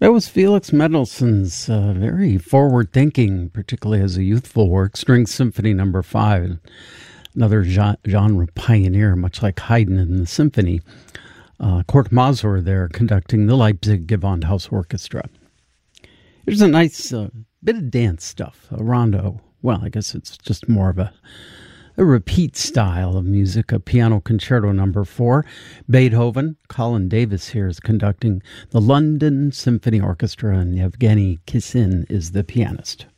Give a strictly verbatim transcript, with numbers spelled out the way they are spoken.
That was Felix Mendelssohn's uh, very forward-thinking, particularly as a youthful work, String Symphony Number Five, another gen- genre pioneer, much like Haydn in the symphony. Uh, Kurt Masur there conducting the Leipzig Gewandhaus Orchestra. Here's a nice uh, bit of dance stuff, a rondo. Well, I guess it's just more of a A repeat style of music, a piano concerto number four. Beethoven, Colin Davis here is conducting the London Symphony Orchestra, and Yevgeny Kissin is the pianist.